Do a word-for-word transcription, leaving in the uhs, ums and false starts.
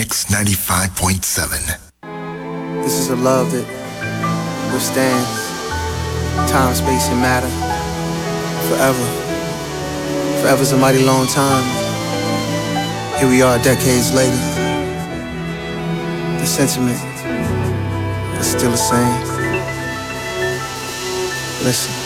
Mix ninety-five point seven. This is a love that withstands time, space, and matter forever. Forever's a mighty long time. Here we are decades later. The sentiment is still the same. Listen.